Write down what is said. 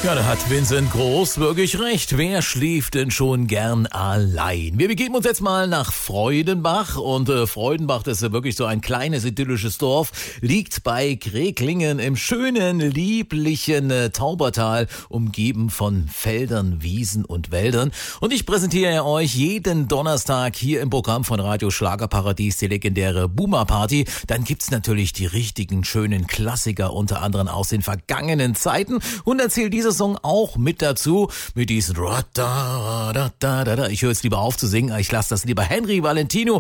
Ja, da hat Vincent Groß wirklich recht. Wer schläft denn schon gern allein? Wir begeben uns jetzt mal nach Freudenbach und Freudenbach, das ist ja wirklich so ein kleines idyllisches Dorf, liegt bei Kreklingen im schönen, lieblichen Taubertal, umgeben von Feldern, Wiesen und Wäldern. Und ich präsentiere euch jeden Donnerstag hier im Programm von Radio Schlagerparadies die legendäre Boomer Party. Dann gibt's natürlich die richtigen, schönen Klassiker, unter anderem aus den vergangenen Zeiten, und erzähle dieser Song auch mit dazu, mit diesen ich höre es lieber auf zu singen, ich lasse das lieber Henry Valentino